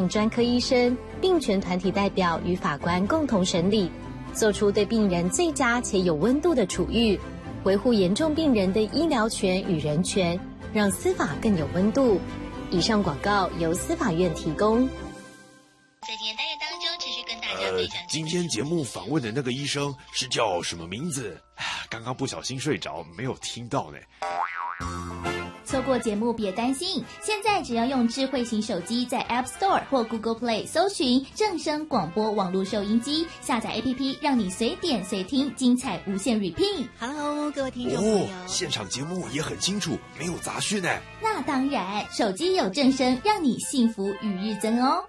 专科医生、病权团体代表与法官共同审理，做出对病人最佳且有温度的处遇，维护严重病人的医疗权与人权，让司法更有温度。以上广告由司法院提供。 在今天单元当中，持续跟大家分享。 今天节目访问的那个医生是叫什么名字？刚刚不小心睡着，没有听到呢。 错过节目别担心，现在只要用智慧型手机在 App Store 或 Google Play 搜寻正声广播网络收音机，下载 APP， 让你随点随听，精彩无限 repeat。Hello， 各位听众朋友， 现场节目也很清楚，没有杂讯呢。 那当然，手机有正声，让你幸福与日增哦。